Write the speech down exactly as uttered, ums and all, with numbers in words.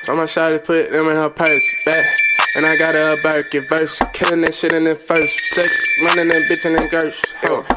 Told my shawty put them in her purse, back. And I got her a Birkin verse, killing that shit in the first. Sick, running and bitchin' and girth. Yo,